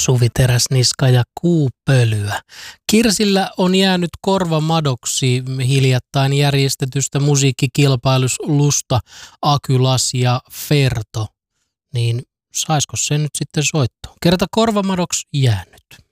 Suvi Teräsniska ja Kuupölyä. Kirsillä on jäänyt korvamadoksi hiljattain järjestetystä musiikkikilpailusta Akylas ja Ferto. Niin saisiko se nyt sitten soittoon? Kerta korvamadoksi jäänyt.